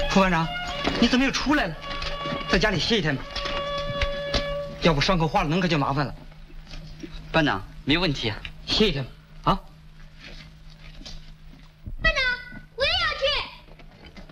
副班长，你怎么又出来了？在家里歇一天吧，要不伤口化了脓可就麻烦了。 班长，没问题啊， 歇一天吧。